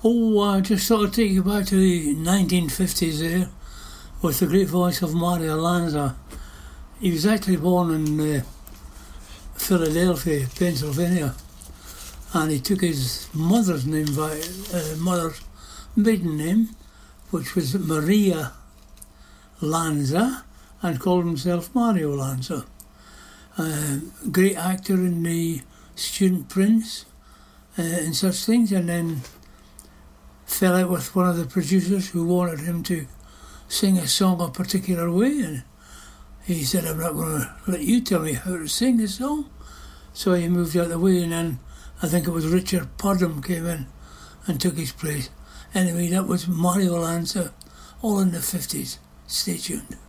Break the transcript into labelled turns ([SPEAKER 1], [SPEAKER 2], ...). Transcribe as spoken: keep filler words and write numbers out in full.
[SPEAKER 1] Oh, I just thought I'd take you back to the nineteen fifties there, with the great voice of Mario Lanza. He was actually born in uh, Philadelphia, Pennsylvania, and he took his mother's name, by uh, mother's maiden name, which was Maria Lanza, and called himself Mario Lanza. Uh, great actor in the Student Prince uh, and such things, and then fell out with one of the producers who wanted him to sing a song a particular way, and he said, I'm not going to let you tell me how to sing a song. So he moved out of the way, and then I think it was Richard Purdom came in and took his place. Anyway, that was Mario Lanza, all in the fifties. Stay tuned.